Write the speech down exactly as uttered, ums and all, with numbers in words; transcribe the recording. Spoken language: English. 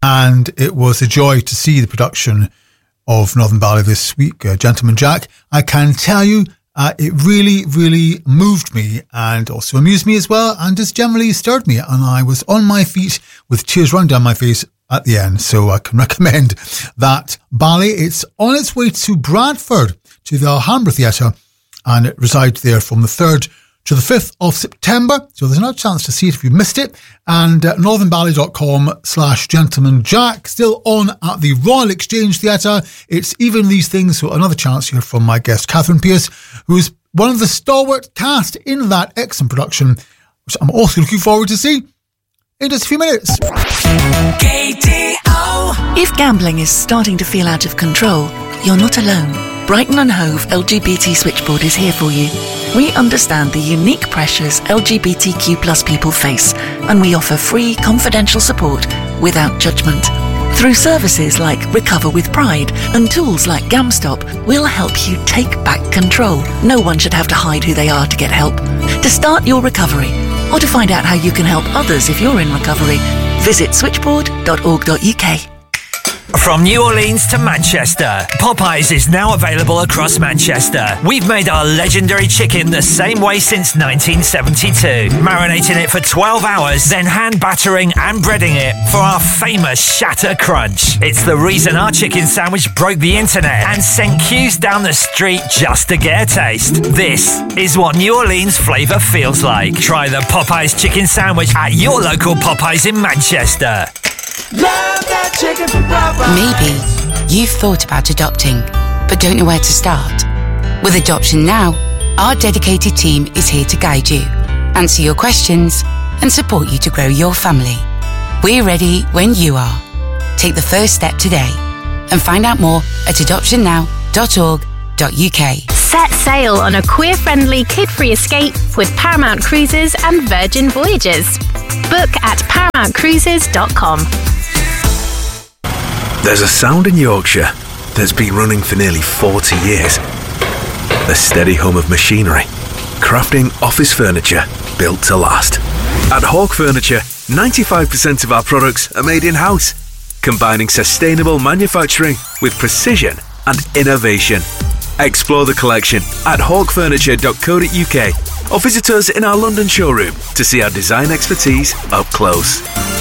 and it was a joy to see the production of Northern Ballet this week, uh, Gentleman Jack. I can tell you, uh, it really, really moved me and also amused me as well, and just generally stirred me, and I was on my feet with tears running down my face at the end. So I can recommend that ballet. It's on its way to Bradford, to the Alhambra Theatre, and it resides there from the third to the fifth of September. So there's another chance to see it if you missed it. And uh, northernballet.com slash gentleman jack, still on at the Royal Exchange Theatre. It's Even These Things. So another chance here from my guest, Catherine Pearce, who is one of the stalwart cast in that excellent production, which I'm also looking forward to see in just a few minutes. K T O. If gambling is starting to feel out of control, you're not alone. Brighton and Hove L G B T Switchboard is here for you. We understand the unique pressures L G B T Q plus people face, and we offer free, confidential support without judgment. Through services like Recover with Pride and tools like GamStop, we'll help you take back control. No one should have to hide who they are to get help. To start your recovery, or to find out how you can help others if you're in recovery, visit switchboard dot org dot U K. From New Orleans to Manchester, Popeyes is now available across Manchester. We've made our legendary chicken the same way since nineteen seventy-two, marinating it for twelve hours, then hand battering and breading it for our famous Shatter Crunch. It's the reason our chicken sandwich broke the internet and sent queues down the street just to get a taste. This is what New Orleans flavour feels like. Try the Popeyes chicken sandwich at your local Popeyes in Manchester. Love that chicken from Popeyes. Maybe you've thought about adopting, but don't know where to start. With Adoption Now, our dedicated team is here to guide you, answer your questions, and support you to grow your family. We're ready when you are. Take the first step today and find out more at adoption now dot org dot U K. Set sail on a queer-friendly, kid-free escape with Paramount Cruises and Virgin Voyages. Book at paramount cruises dot com. There's a sound in Yorkshire that's been running for nearly forty years. The steady hum of machinery, crafting office furniture built to last. At Hawk Furniture, ninety-five percent of our products are made in-house, combining sustainable manufacturing with precision and innovation. Explore the collection at hawk furniture dot co dot U K or visit us in our London showroom to see our design expertise up close.